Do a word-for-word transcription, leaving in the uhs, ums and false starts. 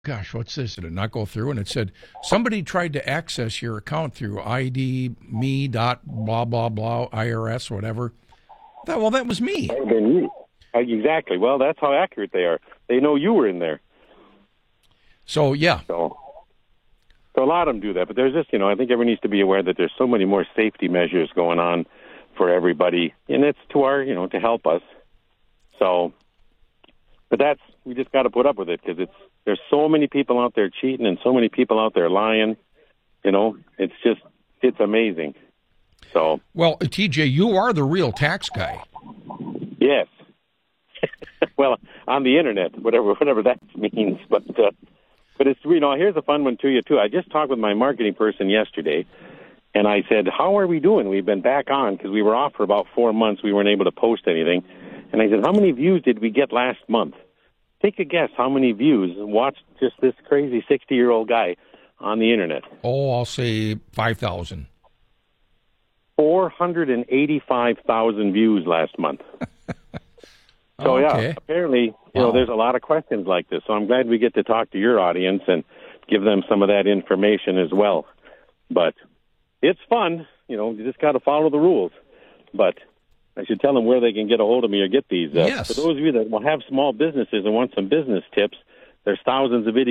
gosh, what's this? Did it not go through? And it said, somebody tried to access your account through I D me dot blah, blah, blah, I R S, whatever. I thought, well, that was me. Then you. Uh, exactly. Well, that's how accurate they are. They know you were in there. So, yeah. So, so a lot of them do that. But there's just, you know, I think everyone needs to be aware that there's so many more safety measures going on for everybody. And it's to our, you know, to help us. So, but that's, we just got to put up with it because it's, there's so many people out there cheating and so many people out there lying. You know, it's just, it's amazing. So, well, T J, you are the real tax guy. Yes. Well, on the internet, whatever whatever that means. But uh, but it's, you know, here's a fun one to you, too. I just talked with my marketing person yesterday, and I said, how are we doing? We've been back on because we were off for about four months. We weren't able to post anything. And I said, how many views did we get last month? Take a guess how many views. Watch just this crazy sixty-year-old guy on the internet. Oh, I'll say five thousand. four hundred eighty-five thousand views last month. So, okay. yeah, apparently, you wow. know, there's a lot of questions like this. So I'm glad we get to talk to your audience and give them some of that information as well. But it's fun. You know, you just got to follow the rules. But I should tell them where they can get a hold of me or get these. Uh, yes. For those of you that will have small businesses and want some business tips, there's thousands of videos